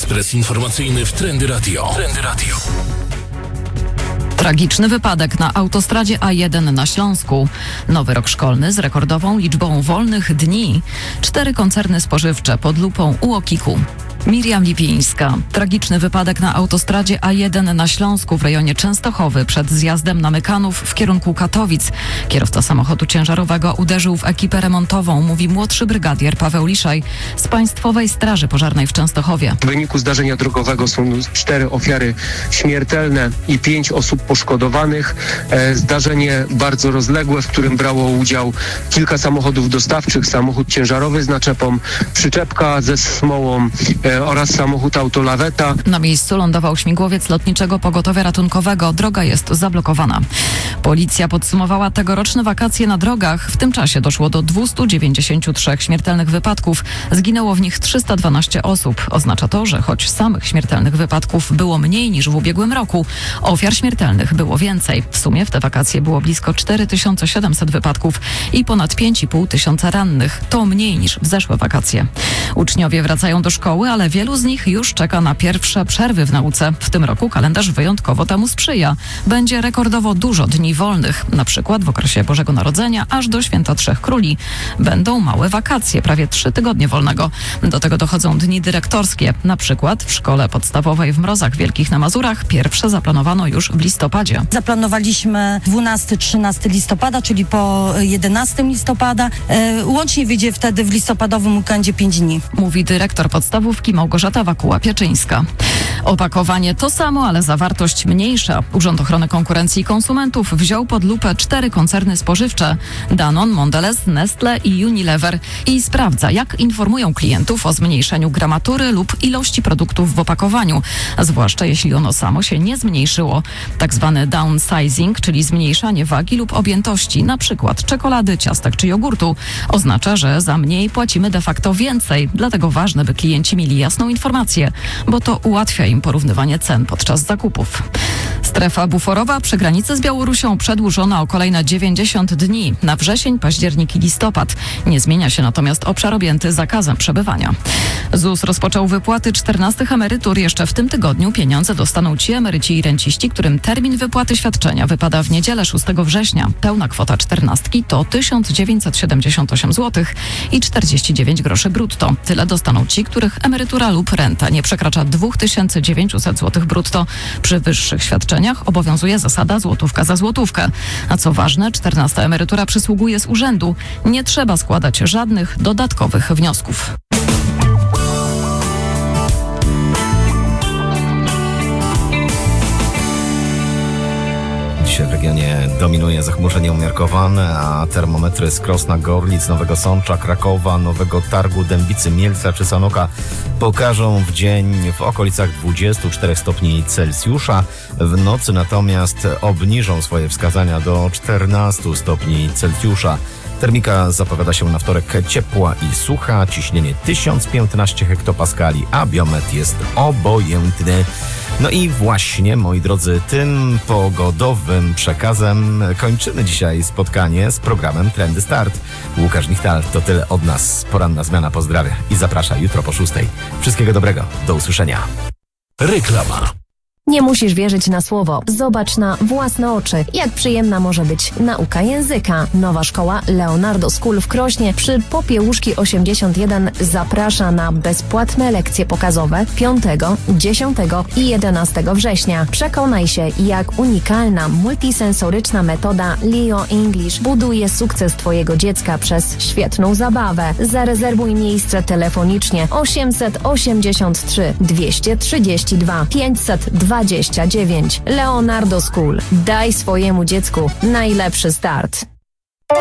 Ekspres informacyjny w Trendy Radio. Tragiczny wypadek na autostradzie A1 na Śląsku. Nowy rok szkolny z rekordową liczbą wolnych dni. 4 koncerny spożywcze pod lupą UOKiK-u. Miriam Lipińska. Tragiczny wypadek na autostradzie A1 na Śląsku w rejonie Częstochowy przed zjazdem na Mykanów w kierunku Katowic. Kierowca samochodu ciężarowego uderzył w ekipę remontową, mówi młodszy brygadier Paweł Liszaj z Państwowej Straży Pożarnej w Częstochowie. W wyniku zdarzenia drogowego są 4 ofiary śmiertelne i 5 osób poszkodowanych. Zdarzenie bardzo rozległe, w którym brało udział kilka samochodów dostawczych, samochód ciężarowy z naczepą, przyczepka ze smołą oraz samochód autolaweta. Na miejscu lądował śmigłowiec lotniczego pogotowia ratunkowego. Droga jest zablokowana. Policja podsumowała tegoroczne wakacje na drogach. W tym czasie doszło do 293 śmiertelnych wypadków. Zginęło w nich 312 osób. Oznacza to, że choć samych śmiertelnych wypadków było mniej niż w ubiegłym roku, ofiar śmiertelnych było więcej. W sumie w te wakacje było blisko 4700 wypadków i ponad 5500 rannych. To mniej niż w zeszłe wakacje. Uczniowie wracają do szkoły, ale wielu z nich już czeka na pierwsze przerwy w nauce. W tym roku kalendarz wyjątkowo temu sprzyja. Będzie rekordowo dużo dni wolnych. Na przykład w okresie Bożego Narodzenia aż do Święta Trzech Króli. Będą małe wakacje, prawie 3 tygodnie wolnego. Do tego dochodzą dni dyrektorskie. Na przykład w szkole podstawowej w Mrozach Wielkich na Mazurach pierwsze zaplanowano już w listopadzie. Zaplanowaliśmy 12-13 listopada, czyli po 11 listopada. Łącznie wyjdzie wtedy w listopadowym weekendzie 5 dni. Mówi dyrektor podstawówki Małgorzata Wakuła-Pieczyńska. Opakowanie to samo, ale zawartość mniejsza. Urząd Ochrony Konkurencji i Konsumentów wziął pod lupę 4 koncerny spożywcze: Danone, Mondelez, Nestle i Unilever i sprawdza, jak informują klientów o zmniejszeniu gramatury lub ilości produktów w opakowaniu, zwłaszcza jeśli ono samo się nie zmniejszyło. Tak zwany downsizing, czyli zmniejszanie wagi lub objętości, na przykład czekolady, ciastek czy jogurtu, oznacza, że za mniej płacimy de facto więcej. Dlatego ważne, by klienci mieli jasną informację, bo to ułatwia im porównywanie cen podczas zakupów. Strefa buforowa przy granicy z Białorusią przedłużona o kolejne 90 dni na wrzesień, październik i listopad. Nie zmienia się natomiast obszar objęty zakazem przebywania. ZUS rozpoczął wypłaty 14 emerytur. Jeszcze w tym tygodniu pieniądze dostaną ci emeryci i renciści, którym termin wypłaty świadczenia wypada w niedzielę 6 września. Pełna kwota 14 to 1978 zł i 49 groszy brutto. Tyle dostaną ci, których emerytura lub renta nie przekracza 2900 zł brutto. Przy wyższych świadczeniach obowiązuje zasada złotówka za złotówkę. A co ważne, 14 emerytura przysługuje z urzędu. Nie trzeba składać żadnych dodatkowych wniosków. W regionie dominuje zachmurzenie umiarkowane, a termometry z Krosna, Gorlic, Nowego Sącza, Krakowa, Nowego Targu, Dębicy, Mielca czy Sanoka pokażą w dzień w okolicach 24 stopni Celsjusza. W nocy natomiast obniżą swoje wskazania do 14 stopni Celsjusza. Termika zapowiada się na wtorek ciepła i sucha, ciśnienie 1015 hektopaskali, a biometr jest obojętny. No i właśnie, moi drodzy, tym pogodowym przekazem kończymy dzisiaj spotkanie z programem Trendy Start. Łukasz Nichtal, to tyle od nas. Poranna zmiana pozdrawia i zaprasza jutro po 6. Wszystkiego dobrego, do usłyszenia. Reklama. Nie musisz wierzyć na słowo. Zobacz na własne oczy, jak przyjemna może być nauka języka. Nowa szkoła Leonardo School w Krośnie przy Popiełuszki 81 zaprasza na bezpłatne lekcje pokazowe 5, 10 i 11 września. Przekonaj się, jak unikalna, multisensoryczna metoda Leo English buduje sukces Twojego dziecka przez świetną zabawę. Zarezerwuj miejsce telefonicznie 883 232 529. Leonardo School. Daj swojemu dziecku najlepszy start.